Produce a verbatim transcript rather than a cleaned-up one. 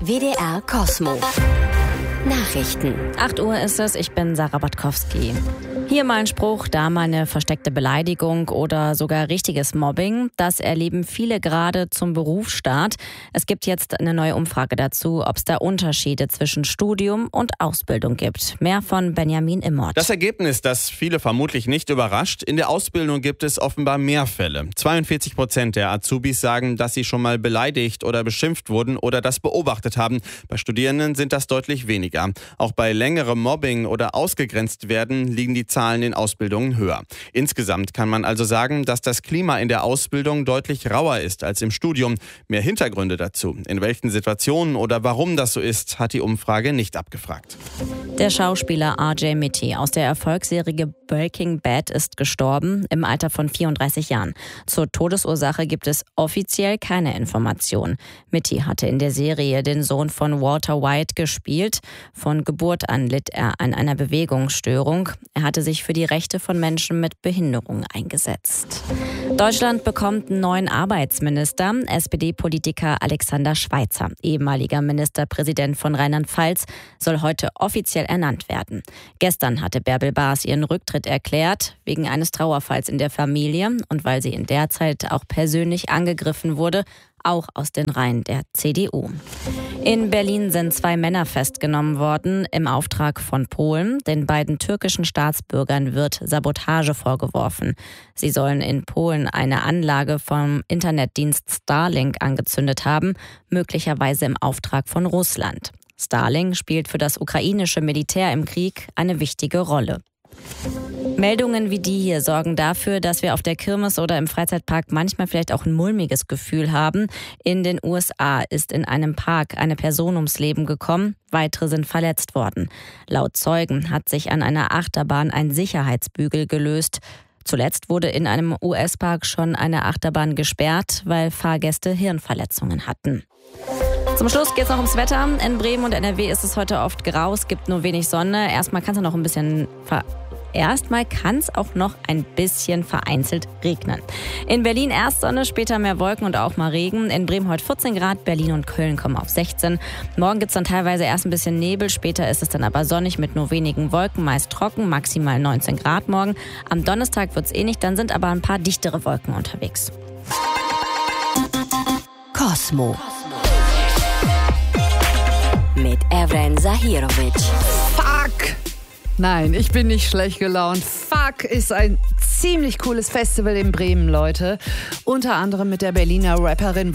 W D R Cosmo. Nachrichten. acht Uhr ist es, ich bin Sarah Batkowski. Hier mal ein Spruch, da mal eine versteckte Beleidigung oder sogar richtiges Mobbing. Das erleben viele gerade zum Berufsstart. Es gibt jetzt eine neue Umfrage dazu, ob es da Unterschiede zwischen Studium und Ausbildung gibt. Mehr von Benjamin Immort. Das Ergebnis, das viele vermutlich nicht überrascht: In der Ausbildung gibt es offenbar mehr Fälle. zweiundvierzig Prozent der Azubis sagen, dass sie schon mal beleidigt oder beschimpft wurden oder das beobachtet haben. Bei Studierenden sind das deutlich weniger. Auch bei längerem Mobbing oder ausgegrenzt werden liegen die Zahlen in Ausbildungen höher. Insgesamt kann man also sagen, dass das Klima in der Ausbildung deutlich rauer ist als im Studium. Mehr Hintergründe dazu, in welchen Situationen oder warum das so ist, hat die Umfrage nicht abgefragt. Der Schauspieler R J Mitte aus der Erfolgsserie Breaking Bad ist gestorben im Alter von vierunddreißig Jahren. Zur Todesursache gibt es offiziell keine Informationen. Mitte hatte in der Serie den Sohn von Walter White gespielt. Von Geburt an litt er an einer Bewegungsstörung. Er hatte sich für die Rechte von Menschen mit Behinderung eingesetzt. Deutschland bekommt einen neuen Arbeitsminister. S P D-Politiker Alexander Schweitzer, ehemaliger Ministerpräsident von Rheinland-Pfalz, soll heute offiziell ernannt werden. Gestern hatte Bärbel Baas ihren Rücktritt erklärt, wegen eines Trauerfalls in der Familie und weil sie in der Zeit auch persönlich angegriffen wurde, auch aus den Reihen der C D U. In Berlin sind zwei Männer festgenommen worden im Auftrag von Polen. Den beiden türkischen Staatsbürgern wird Sabotage vorgeworfen. Sie sollen in Polen eine Anlage vom Internetdienst Starlink angezündet haben, möglicherweise im Auftrag von Russland. Starlink spielt für das ukrainische Militär im Krieg eine wichtige Rolle. Meldungen wie die hier sorgen dafür, dass wir auf der Kirmes oder im Freizeitpark manchmal vielleicht auch ein mulmiges Gefühl haben. In den U S A ist in einem Park eine Person ums Leben gekommen, weitere sind verletzt worden. Laut Zeugen hat sich an einer Achterbahn ein Sicherheitsbügel gelöst. Zuletzt wurde in einem U S-Park schon eine Achterbahn gesperrt, weil Fahrgäste Hirnverletzungen hatten. Zum Schluss geht es noch ums Wetter. In Bremen und N R W ist es heute oft grau, es gibt nur wenig Sonne. Erstmal kann es noch ein bisschen ver- Erstmal kann es auch noch ein bisschen vereinzelt regnen. In Berlin erst Sonne, später mehr Wolken und auch mal Regen. In Bremen heute vierzehn Grad, Berlin und Köln kommen auf sechzehn. Morgen gibt es dann teilweise erst ein bisschen Nebel, später ist es dann aber sonnig mit nur wenigen Wolken, meist trocken, maximal neunzehn Grad morgen. Am Donnerstag wird es eh nicht, dann sind aber ein paar dichtere Wolken unterwegs. Cosmo. Mit Evren Zahirovic. Fuck! Nein, ich bin nicht schlecht gelaunt. Fuck ist ein ziemlich cooles Festival in Bremen, Leute. Unter anderem mit der Berliner Rapperin